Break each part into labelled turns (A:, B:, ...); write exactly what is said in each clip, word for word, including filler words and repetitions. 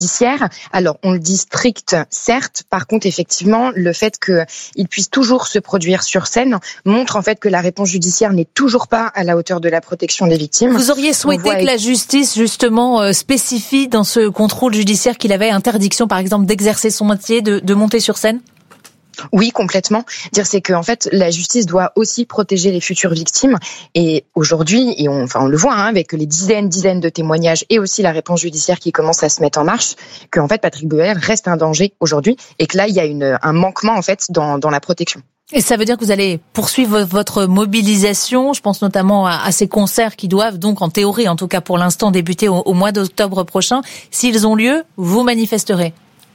A: judiciaire. Alors, on le dit strict, certes. Par contre, effectivement, le fait qu'il puisse toujours se produire sur scène montre en fait que la réponse judiciaire n'est toujours pas à la hauteur de la protection des victimes.
B: Vous auriez souhaité que la justice, justement, euh, spécifie dans ce contrôle judiciaire qu'il avait interdiction, par exemple, d'exercer son métier, de, de monter sur scène ?
A: Oui, complètement. Dire c'est que en fait la justice doit aussi protéger les futures victimes et aujourd'hui et on enfin on le voit hein, avec les dizaines dizaines de témoignages et aussi la réponse judiciaire qui commence à se mettre en marche que en fait Patrick Bruel reste un danger aujourd'hui et que là il y a une un manquement en fait dans dans la protection.
B: Et ça veut dire que vous allez poursuivre votre mobilisation, je pense notamment à, à ces concerts qui doivent donc en théorie en tout cas pour l'instant débuter au, au mois d'octobre prochain. S'ils ont lieu, vous manifesterez.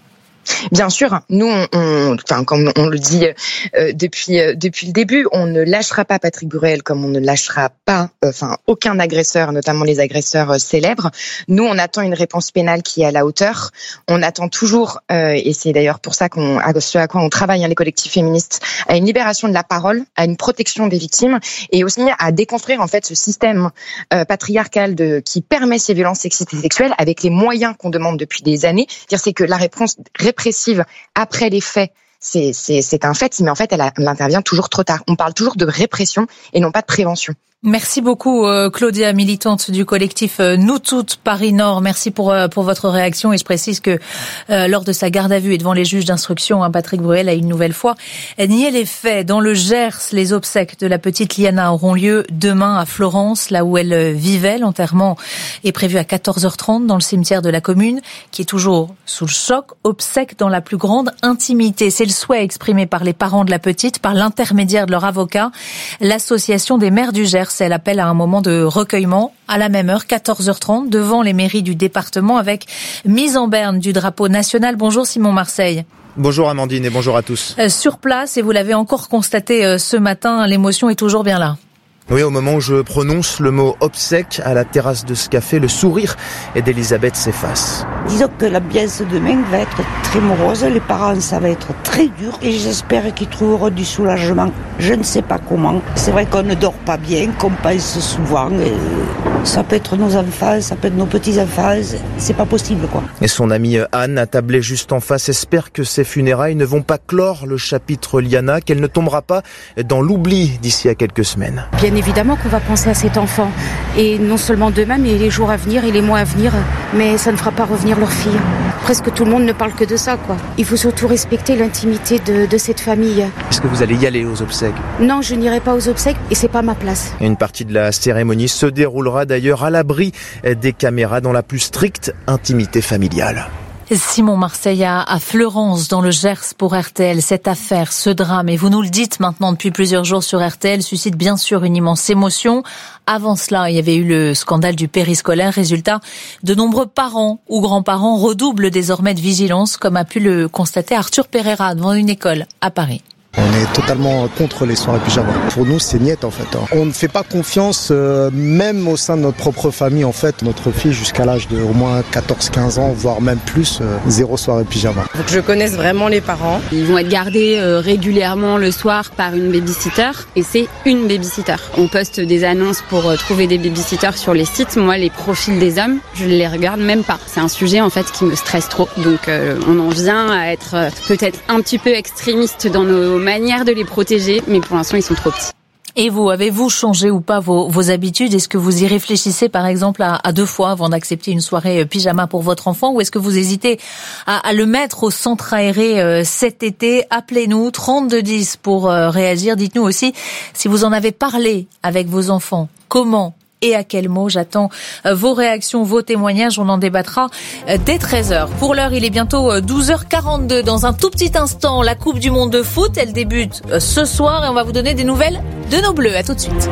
A: Bien sûr, nous, on, on, enfin, comme on le dit euh, depuis euh, depuis le début, on ne lâchera pas Patrick Bruel comme on ne lâchera pas, euh, enfin, aucun agresseur, notamment les agresseurs euh, célèbres. Nous, on attend une réponse pénale qui est à la hauteur. On attend toujours, euh, et c'est d'ailleurs pour ça qu'on, à ce à quoi on travaille, hein, les collectifs féministes, à une libération de la parole, à une protection des victimes, et aussi à déconstruire en fait ce système euh, patriarcal de qui permet ces violences sexistes et sexuelles avec les moyens qu'on demande depuis des années. Dire c'est que la réponse répressive après les faits, c'est, c'est, c'est un fait, mais en fait, elle, a, elle intervient toujours trop tard. On parle toujours de répression et non pas de prévention.
B: Merci beaucoup euh, Claudia, militante du collectif euh, Nous Toutes Paris Nord. Merci pour euh, pour votre réaction et je précise que euh, lors de sa garde à vue et devant les juges d'instruction, hein, Patrick Bruel a une nouvelle fois nié les faits. Dans le Gers, les obsèques de la petite Liana auront lieu demain à Florence, là où elle vivait. L'enterrement est prévu à quatorze heures trente dans le cimetière de la commune, qui est toujours sous le choc. Obsèques dans la plus grande intimité. C'est le souhait exprimé par les parents de la petite, par l'intermédiaire de leur avocat, l'association des maires du Gers. Elle appelle à un moment de recueillement à la même heure, quatorze heures trente, devant les mairies du département avec mise en berne du drapeau national. Bonjour Simon Marseille.
C: Bonjour Amandine et bonjour à tous.
B: Euh, sur place, et vous l'avez encore constaté euh, ce matin, l'émotion est toujours bien là.
C: Oui, au moment où je prononce le mot obsèque à la terrasse de ce café, le sourire d'Elisabeth s'efface.
D: Disons que l'ambiance demain va être très morose, les parents ça va être très dur et j'espère qu'ils trouveront du soulagement. Je ne sais pas comment. C'est vrai qu'on ne dort pas bien, qu'on pense souvent. Et ça peut être nos enfants, ça peut être nos petits-enfants, c'est pas possible quoi.
C: Et son amie Anne, attablée juste en face, espère que ces funérailles ne vont pas clore le chapitre Liana, qu'elle ne tombera pas dans l'oubli d'ici à quelques semaines.
E: Bien évidemment qu'on va penser à cet enfant, et non seulement demain, mais les jours à venir et les mois à venir, mais ça ne fera pas revenir leur fille. Presque tout le monde ne parle que de ça, quoi. Il faut surtout respecter l'intimité de, de cette famille.
C: Est-ce que vous allez y aller aux obsèques ?
E: Non, je n'irai pas aux obsèques, et c'est pas ma place.
C: Une partie de la cérémonie se déroulera d'ailleurs à l'abri des caméras dans la plus stricte intimité familiale.
B: Simon Marseille à Fleurance dans le Gers pour R T L. Cette affaire, ce drame, et vous nous le dites maintenant depuis plusieurs jours sur R T L, suscite bien sûr une immense émotion. Avant cela, il y avait eu le scandale du périscolaire. Résultat, de nombreux parents ou grands-parents redoublent désormais de vigilance, comme a pu le constater Arthur Pereira devant une école à Paris.
F: On est totalement contre les soirées pyjama. Pour nous, c'est niette en fait. On ne fait pas confiance, euh, même au sein de notre propre famille en fait. Notre fille, jusqu'à l'âge de au moins quatorze quinze ans, voire même plus, euh, zéro soirée pyjama.
G: Faut que je connaisse vraiment les parents.
H: Ils vont être gardés euh, régulièrement le soir par une babysitter, et c'est une babysitter. On poste des annonces pour euh, trouver des babysitters sur les sites. Moi, les profils des hommes, je ne les regarde même pas. C'est un sujet en fait qui me stresse trop. Donc euh, on en vient à être euh, peut-être un petit peu extrémiste dans nos manière de les protéger, mais pour l'instant ils sont trop petits.
B: Et vous, avez-vous changé ou pas vos, vos habitudes ? Est-ce que vous y réfléchissez par exemple à, à deux fois avant d'accepter une soirée pyjama pour votre enfant, ou est-ce que vous hésitez à, à le mettre au centre aéré euh, cet été ? Appelez-nous trente-deux dix pour euh, réagir. Dites-nous aussi si vous en avez parlé avec vos enfants. Comment ? Et à quel mot? J'attends vos réactions, vos témoignages. On en débattra dès treize heures. Pour l'heure, il est bientôt douze heures quarante-deux. Dans un tout petit instant, la Coupe du Monde de foot, elle débute ce soir et on va vous donner des nouvelles de nos Bleus. À tout de suite.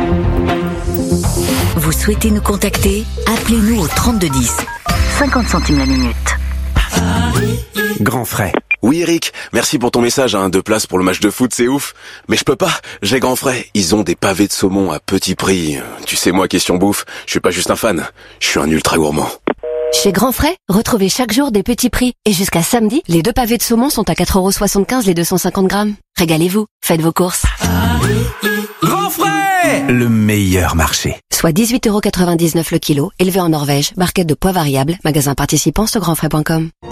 I: Vous souhaitez nous contacter ? Appelez-nous au trente-deux dix. cinquante centimes la minute.
J: Grand frais. Oui Eric, merci pour ton message, hein. Deux places pour le match de foot, c'est ouf. Mais je peux pas, j'ai Grand frais. Ils ont des pavés de saumon à petit prix. Tu sais moi, question bouffe, je suis pas juste un fan, je suis un ultra gourmand.
K: Chez Grand Frais, retrouvez chaque jour des petits prix. Et jusqu'à samedi, les deux pavés de saumon sont à quatre euros soixante-quinze les deux cent cinquante grammes. Régalez-vous, faites vos courses.
L: Grand Frais! Frais, le meilleur marché.
K: Soit dix-huit euros quatre-vingt-dix-neuf le kilo, élevé en Norvège, barquette de poids variable, magasin participant sur grandfrais point com.